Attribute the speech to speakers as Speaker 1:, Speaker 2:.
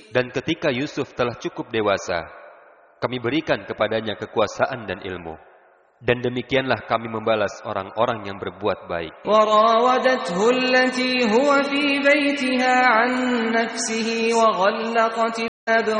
Speaker 1: Dan ketika Yusuf telah cukup dewasa, kami berikan kepadanya kekuasaan dan ilmu. Dan demikianlah kami membalas orang-orang yang berbuat baik.
Speaker 2: وراودته التي هو في بيتها عن نفسه وغلقت الأبواب